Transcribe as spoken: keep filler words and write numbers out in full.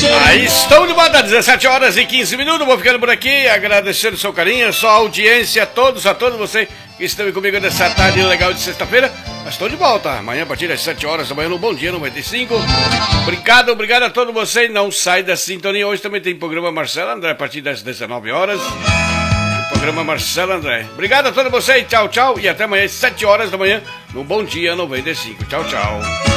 Aí estou de volta, dezessete horas e quinze minutos. Vou ficando por aqui, agradecendo o seu carinho, a sua audiência, a todos, a todos vocês que estão comigo nessa tarde legal de sexta-feira. Mas estou de volta amanhã a partir das sete horas da manhã no Bom Dia noventa e cinco. Obrigado, obrigado a todos vocês. Não sai da sintonia. Hoje também tem programa Marcelo André a partir das dezenove horas. O programa Marcelo André. Obrigado a todos vocês. Tchau, tchau. E até amanhã às sete horas da manhã no Bom Dia noventa e cinco. Tchau, tchau.